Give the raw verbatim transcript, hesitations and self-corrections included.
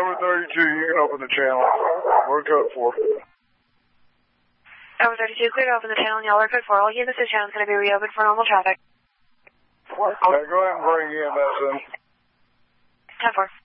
Over thirty-two, you can open the channel. We're code four. Over thirty-two, clear to open the channel, and y'all are code four. All units, this channel is going to be reopened for normal traffic. Okay, go ahead and bring E M S in. ten four.